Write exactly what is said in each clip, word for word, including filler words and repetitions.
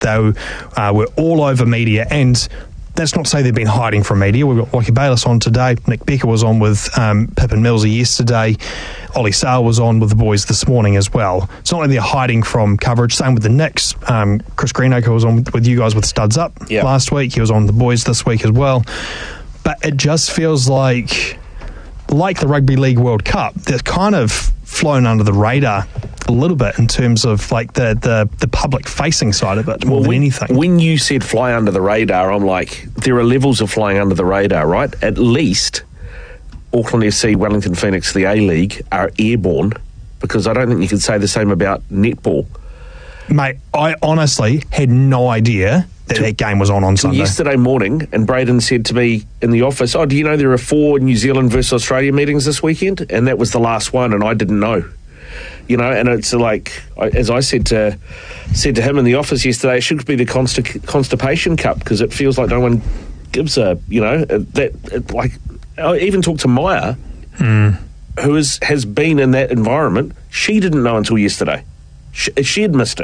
They uh, were all over media, and that's not to say they've been hiding from media. We've got Lockie Bayliss on today. Nick Becker was on with um, Pip and Millsy yesterday. Ollie Sale was on with the boys this morning as well. It's not like they're hiding from coverage. Same with the Knicks. Um, Chris Greenacre was on with, with you guys with Studs Up yep. last week. He was on the boys this week as well. But it just feels like, like the Rugby League World Cup, they're kind of flown under the radar a little bit in terms of like the, the, the public facing side of it more well, than when, anything. When you said fly under the radar, I'm like, there are levels of flying under the radar, right? At least Auckland F C, Wellington Phoenix, the A-League are airborne, because I don't think you can say the same about netball. Mate, I honestly had no idea that to, that game was on on Sunday. Yesterday morning, and Braden said to me in the office, oh, do you know there are four New Zealand versus Australia meetings this weekend? And that was the last one, and I didn't know. You know, and it's like, as I said to said to him in the office yesterday, it should be the Consti- Constipation Cup, because it feels like no one gives a, you know, that, it, like, I even talked to Maya, mm. who is, has been in that environment. She didn't know until yesterday. She, she had missed it.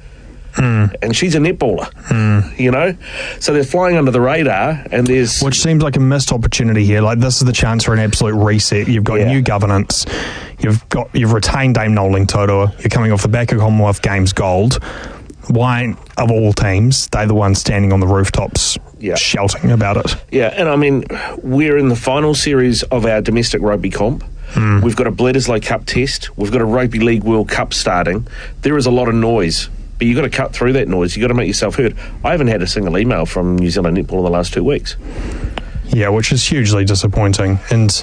Mm. And she's a netballer, mm. you know? So they're flying under the radar, and there's... Which seems like a missed opportunity here. Like, this is the chance for an absolute reset. You've got yeah. new governance. You've got you've retained Dame Noeline Taurua. You're coming off the back of Commonwealth Games gold. Why, of all teams, they're the ones standing on the rooftops yeah. shouting about it? Yeah, and I mean, we're in the final series of our domestic rugby comp. Mm. We've got a Bledisloe Cup test. We've got a Rugby League World Cup starting. There is a lot of noise, but you've got to cut through that noise. You've got to make yourself heard. I haven't had a single email from New Zealand Netball in the last two weeks. Yeah, which is hugely disappointing. And,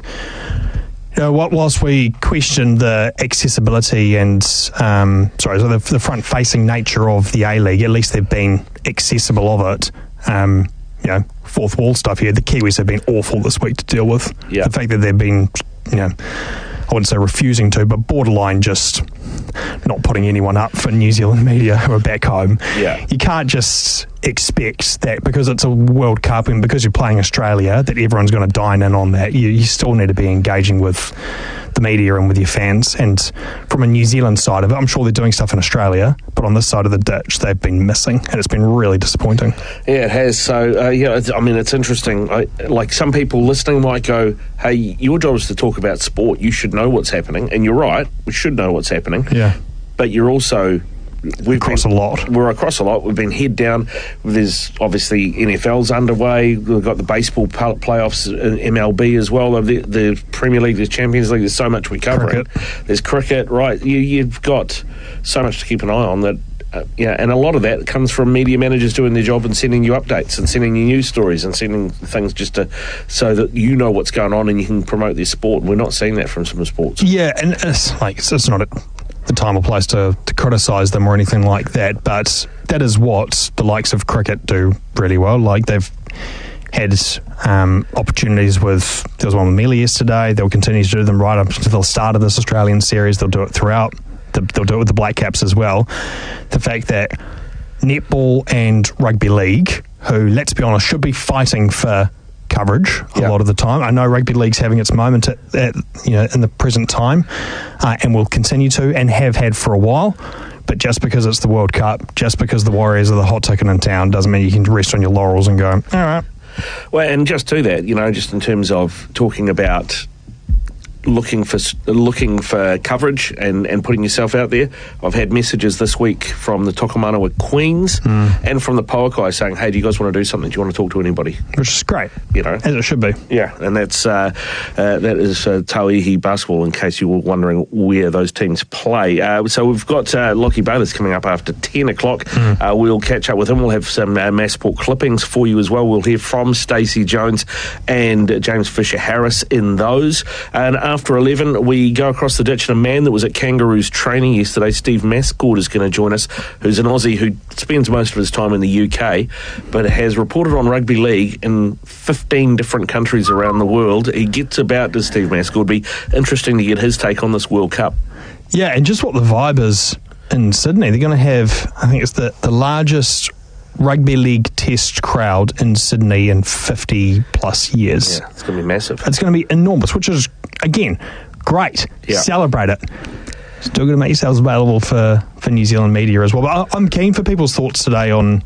you know, whilst we question the accessibility and, um, sorry, so the, the front-facing nature of the A-League, at least they've been accessible of it. Um, you know, fourth wall stuff here. The Kiwis have been awful this week to deal with. Yeah. The fact that they've been, you know, I wouldn't say refusing to, but borderline just not putting anyone up for New Zealand media who are back home. Yeah. You can't just expect that because it's a World Cup and because you're playing Australia that everyone's going to dine in on that. You, you still need to be engaging with the media and with your fans. And from a New Zealand side of it, I'm sure they're doing stuff in Australia, but on this side of the ditch, they've been missing, and it's been really disappointing. Yeah, it has. So, uh, yeah, it's, I mean, it's interesting. I, like, some people listening might go, hey, your job is to talk about sport. You should know what's happening. And you're right. We should know what's happening. Yeah. But you're also... We've across been, a lot. We're across a lot. We've been head down. There's obviously N F L's underway. We've got the baseball playoffs in M L B as well. The, the Premier League, the Champions League. There's so much we're covering. Cricket. There's cricket, right? You, you've got so much to keep an eye on. That, uh, yeah, and a lot of that comes from media managers doing their job and sending you updates and sending you news stories and sending things just to so that you know what's going on and you can promote their sport. And we're not seeing that from some sports. Yeah, and it's like it's, it's not a the time or place to, to criticise them or anything like that, but that is what the likes of cricket do really well. Like, they've had um, opportunities with, there was one with Mealy yesterday, they'll continue to do them right up to the start of this Australian series, they'll do it throughout, they'll do it with the Black Caps as well. The fact that netball and rugby league, who, let's be honest, should be fighting for coverage a yep. lot of the time. I know rugby league's having its moment at, at you know in the present time, uh, and will continue to and have had for a while. But just because it's the World Cup, just because the Warriors are the hot ticket in town, doesn't mean you can rest on your laurels and go, all right. Well, and just to that, you know, just in terms of talking about looking for looking for coverage and, and putting yourself out there. I've had messages this week from the Tokomanawa Queens mm. and from the Poakai saying, hey, do you guys want to do something? Do you want to talk to anybody? Which is great. You know, as it should be. Yeah, and that's uh, uh, that is uh, Tauihi basketball, in case you were wondering where those teams play. Uh, so we've got uh, Lockie Bayliss coming up after ten o'clock. Mm. Uh, we'll catch up with him. We'll have some uh, Massport clippings for you as well. We'll hear from Stacey Jones and uh, James Fisher-Harris in those. And after eleven, we go across the ditch, and a man that was at Kangaroos training yesterday, Steve Mascord, is going to join us, who's an Aussie who spends most of his time in the U K, but has reported on rugby league in fifteen different countries around the world. He gets about, does Steve Mascord. Be interesting to get his take on this World Cup. Yeah, and just what the vibe is in Sydney. They're going to have, I think it's the, the largest rugby league test crowd in Sydney in fifty plus years. Yeah, it's going to be massive. It's going to be enormous, which is, again, great. Yeah. Celebrate it. Still going to make yourselves available for, for New Zealand media as well. But I, I'm keen for people's thoughts today on